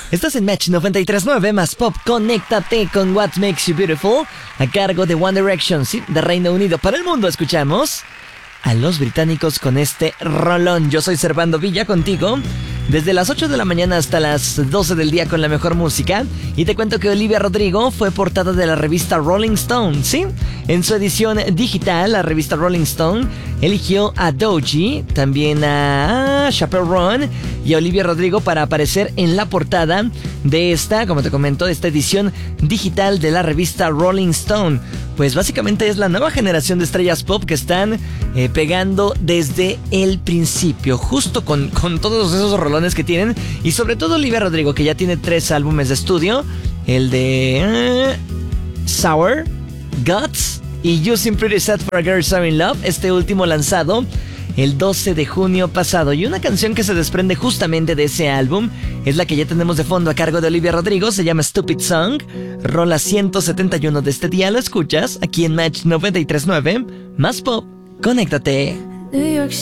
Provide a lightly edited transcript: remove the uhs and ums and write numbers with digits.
Estás en Match 93.9 más Pop. Conéctate con What Makes You Beautiful, a cargo de One Direction, ¿sí? De Reino Unido para el mundo. Escuchamos a los británicos con este rolón. Yo soy Servando Villa contigo desde las 8 de la mañana hasta las 12 del día con la mejor música. Y te cuento que Olivia Rodrigo fue portada de la revista Rolling Stone, ¿sí? En su edición digital, la revista Rolling Stone eligió a Doechii, también a Chappell Roan y a Olivia Rodrigo para aparecer en la portada de esta, como te comento, esta edición digital de la revista Rolling Stone. Pues básicamente es la nueva generación de estrellas pop que están pegando desde el principio, justo con todos esos rolones que tienen. Y sobre todo Olivia Rodrigo, que ya tiene 3 álbumes de estudio. El de Sour, Guts y You Seem Pretty Sad for a Girl So In Love. Este último lanzado el 12 de junio pasado. Y una canción que se desprende justamente de ese álbum es la que ya tenemos de fondo a cargo de Olivia Rodrigo. Se llama Stupid Song, rola 171 de este día. La escuchas aquí en Match 93.9 más Pop. Conéctate.